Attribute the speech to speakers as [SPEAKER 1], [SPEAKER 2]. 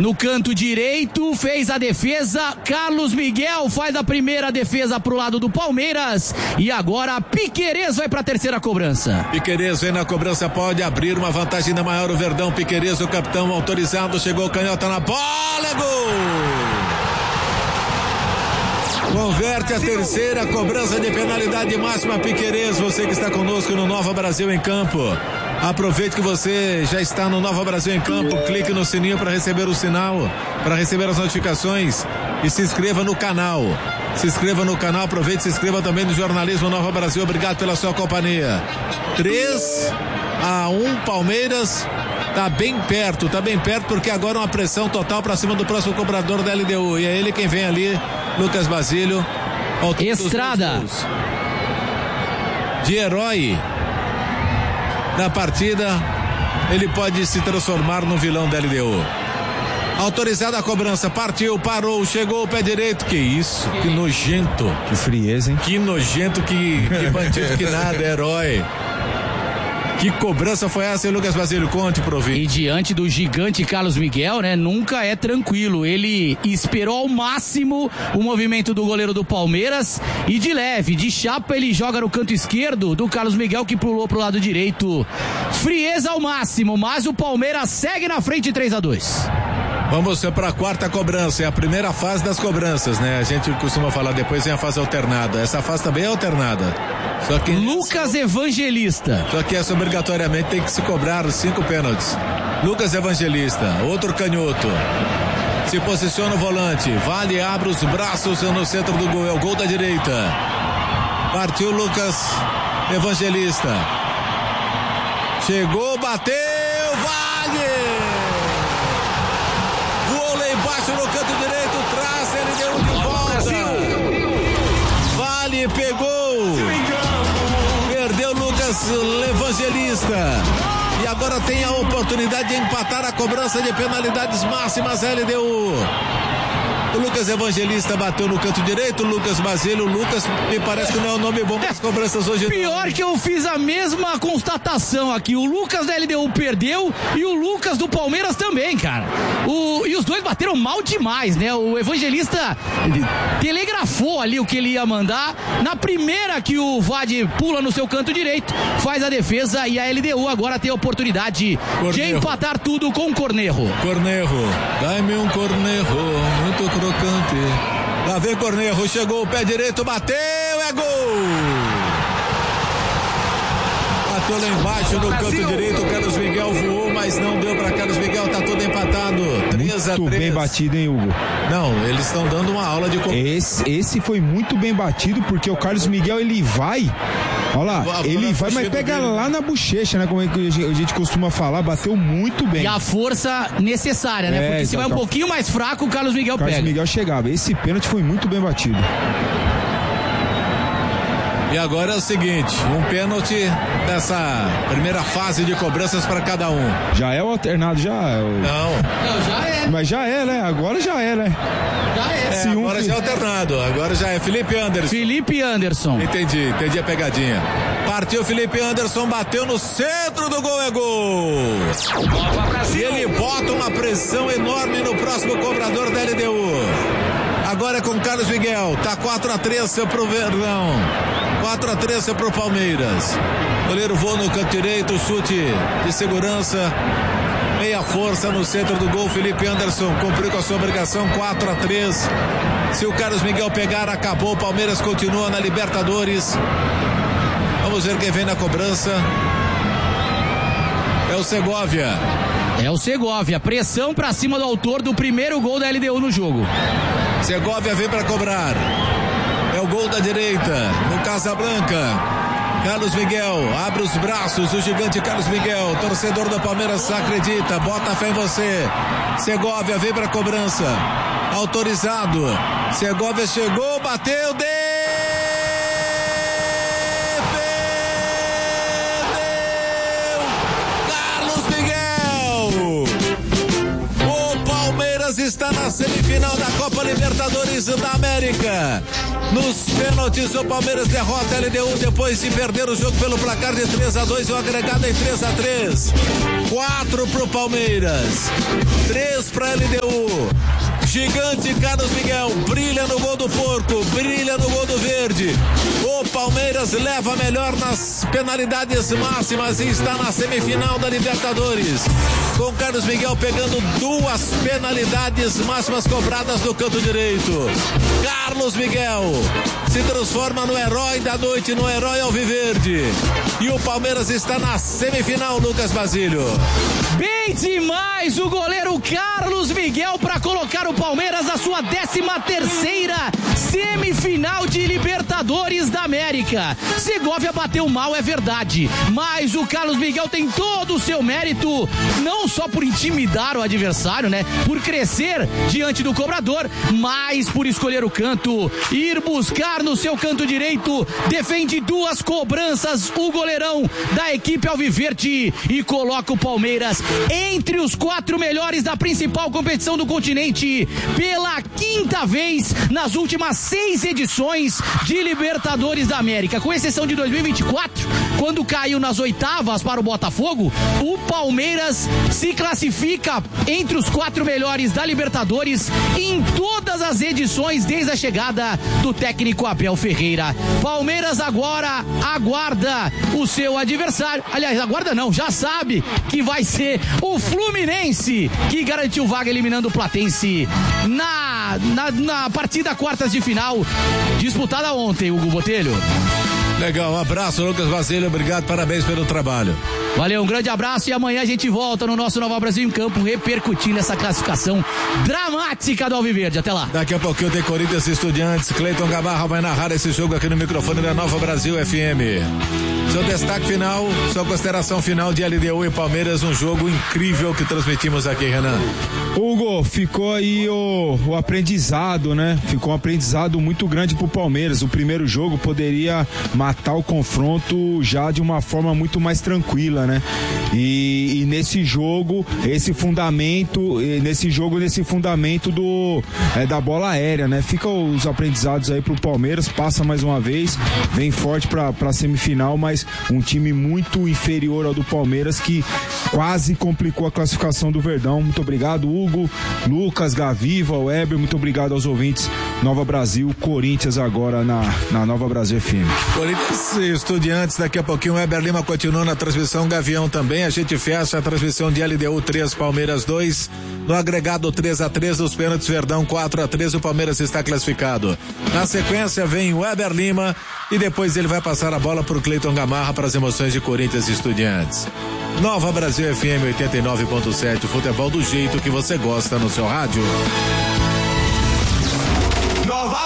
[SPEAKER 1] no canto direito, fez a defesa. Carlos Miguel faz a primeira defesa pro lado do Palmeiras. E agora Piquerez vai pra terceira cobrança.
[SPEAKER 2] Piquerez vem na cobrança, pode abrir uma vantagem ainda maior o Verdão. Piquerez, o capitão autorizado, chegou canhota na bola, é gol! Converte a terceira cobrança de penalidade máxima. Piquerez, você que está conosco no Nova Brasil em Campo. Aproveite que você já está no Nova Brasil em Campo, clique no sininho para receber o sinal, para receber as notificações e se inscreva no canal. Se inscreva no canal, aproveite e se inscreva também no Jornalismo Nova Brasil. Obrigado pela sua companhia. 3-1 Palmeiras. Tá bem perto porque agora uma pressão total para cima do próximo cobrador da LDU. E é ele quem vem ali, Lucas Basílio.
[SPEAKER 1] Estrada.
[SPEAKER 2] De herói da partida, ele pode se transformar no vilão da LDU. Autorizada a cobrança, partiu, parou, chegou o pé direito. Que isso, que nojento.
[SPEAKER 3] Que frieza, hein?
[SPEAKER 2] Que nojento, que bandido, que nada, herói. Que cobrança foi essa, hein, Lucas Basílio? Conte pro ouvinte.
[SPEAKER 1] E diante do gigante Carlos Miguel, né, nunca é tranquilo. Ele esperou ao máximo o movimento do goleiro do Palmeiras e de leve, de chapa, ele joga no canto esquerdo do Carlos Miguel, que pulou pro lado direito. Frieza ao máximo, mas o Palmeiras segue na frente 3-2.
[SPEAKER 2] Vamos para a quarta cobrança, é a primeira fase das cobranças, né? A gente costuma falar depois vem a fase alternada. Essa fase também é alternada. Só que
[SPEAKER 1] Lucas Evangelista.
[SPEAKER 2] Só que essa obrigatoriamente tem que se cobrar 5 pênaltis. Lucas Evangelista, outro canhoto. Se posiciona o volante, Vale abre os braços no centro do gol, é o gol da direita. Partiu Lucas Evangelista. Chegou, bateu, Vale! No canto direito, traz, ele deu de volta. Vale pegou. Perdeu Lucas Evangelista. E agora tem a oportunidade de empatar a cobrança de penalidades máximas LDU. O Lucas Evangelista bateu no canto direito, o Lucas Basílio. Lucas me parece que não é um nome bom para as cobranças hoje.
[SPEAKER 1] Pior que eu fiz a mesma constatação aqui. O Lucas da LDU perdeu e o Lucas do Palmeiras também, cara. E os dois bateram mal demais, né? O Evangelista telegrafou ali o que ele ia mandar. Na primeira que o Vade pula no seu canto direito, faz a defesa e a LDU agora tem a oportunidade de empatar tudo com o Cornejo.
[SPEAKER 2] Cornejo, dá-me um Cornejo, muito crocante. Lá vem Cornejo, chegou o pé direito, bateu, é gol! Bateu lá embaixo no canto direito, o Carlos Miguel voou, mas não deu para Carlos Miguel, tá tudo empatado. 3-3.
[SPEAKER 3] Muito bem batido, hein, Hugo?
[SPEAKER 2] Não, eles estão dando uma aula de...
[SPEAKER 3] Esse foi muito bem batido, porque o Carlos Miguel, ele vai... Olha lá, ele vai, mas pega lá na bochecha, né? Como é que a gente costuma falar, bateu muito bem.
[SPEAKER 1] E a força necessária, né? Porque se vai um pouquinho mais fraco, o Carlos Miguel pega. O Carlos
[SPEAKER 3] Miguel chegava. Esse pênalti foi muito bem batido.
[SPEAKER 2] E agora é o seguinte, um pênalti dessa primeira fase de cobranças para cada um.
[SPEAKER 3] Já é o alternado, já é o...
[SPEAKER 1] Não, já é.
[SPEAKER 3] Mas já é, né? Agora já é, né?
[SPEAKER 1] Já é.
[SPEAKER 2] Agora já é alternado, agora já é Felipe Anderson.
[SPEAKER 1] Felipe Anderson.
[SPEAKER 2] Entendi a pegadinha. Partiu Felipe Anderson, bateu no centro do gol, é gol. E ele bota uma pressão enorme no próximo cobrador da LDU. Agora é com Carlos Miguel, tá 4-3 pro Verdão. 4-3 pro Palmeiras. Goleiro voa no canto direito, chute de segurança. Meia força no centro do gol. Felipe Anderson cumpriu com a sua obrigação. 4-3. Se o Carlos Miguel pegar, acabou. O Palmeiras continua na Libertadores. Vamos ver quem vem na cobrança. É o Segovia.
[SPEAKER 1] É o Segovia. Pressão pra cima do autor do primeiro gol da LDU no jogo.
[SPEAKER 2] Segovia vem pra cobrar. É o gol da direita no Casablanca. Carlos Miguel abre os braços, o gigante Carlos Miguel, torcedor do Palmeiras, acredita, bota fé em você. Segovia vem pra cobrança. Autorizado. Segovia chegou, bateu, Palmeiras está na semifinal da Copa Libertadores da América. Nos pênaltis, o Palmeiras derrota a LDU depois de perder o jogo pelo placar de 3-2 e o agregado em 3-3. 4 pro Palmeiras, 3 pra LDU. Gigante Carlos Miguel brilha no gol do Porco, brilha no gol do Verde. O Palmeiras leva melhor nas penalidades máximas e está na semifinal da Libertadores, com Carlos Miguel pegando 2 penalidades máximas cobradas no canto direito. Carlos Miguel se transforma no herói da noite, no herói alviverde. E o Palmeiras está na semifinal, Lucas Basílio.
[SPEAKER 1] Bem demais o goleiro Carlos Miguel para colocar o Palmeiras na sua 13ª semifinal de Libertadores da América. Segovia bateu mal, é verdade, mas o Carlos Miguel tem todo o seu mérito, não só por intimidar o adversário, né, por crescer diante do cobrador, mas por escolher o canto, ir buscar no seu canto direito, defende 2 cobranças, o goleirão da equipe alviverde, e coloca o Palmeiras entre os 4 melhores da principal competição do continente pela 5ª vez nas últimas 6 edições de Libertadores da América, com exceção de 2024, quando caiu nas 8ª para o Botafogo. O Palmeiras se classifica entre os 4 melhores da Libertadores em todas as edições desde a chegada do técnico Abel Ferreira. Palmeiras agora aguarda o seu adversário, aliás, aguarda não, já sabe que vai ser o Fluminense que garantiu vaga eliminando o Platense na partida quartas de final disputada ontem, Hugo Botelho.
[SPEAKER 2] Legal, um abraço, Lucas Basílio, obrigado, parabéns pelo trabalho.
[SPEAKER 1] Valeu, um grande abraço e amanhã a gente volta no nosso Nova Brasil em Campo, repercutindo essa classificação dramática do Alviverde. Até lá.
[SPEAKER 2] Daqui a pouquinho tem Corinthians e Estudiantes. Cleiton Gamarra vai narrar esse jogo aqui no microfone da Nova Brasil FM. Seu destaque final, sua consideração final de LDU e Palmeiras, um jogo incrível que transmitimos aqui, Renan.
[SPEAKER 3] Hugo, ficou aí o aprendizado, né? Ficou um aprendizado muito grande pro Palmeiras. O primeiro jogo poderia matar o confronto já de uma forma muito mais tranquila, né? E nesse jogo, esse fundamento da bola aérea, né? Fica os aprendizados aí pro Palmeiras, passa mais uma vez, vem forte pra semifinal, mas um time muito inferior ao do Palmeiras que quase complicou a classificação do Verdão. Muito obrigado, Hugo, Lucas, Gaviva, Weber, muito obrigado aos ouvintes Nova Brasil, Corinthians agora na Nova Brasil FM.
[SPEAKER 2] Corinthians e Estudiantes, daqui a pouquinho o Weber Lima continua na transmissão, Gavião também, a gente fecha a transmissão de LDU 3, Palmeiras 2, no agregado 3-3, os pênaltis Verdão 4-3, o Palmeiras está classificado. Na sequência vem o Weber Lima e depois ele vai passar a bola pro Cleiton Gamarra para as emoções de Corinthians e Estudiantes. Nova Brasil FM 89.7, futebol do jeito que você gosta no seu rádio.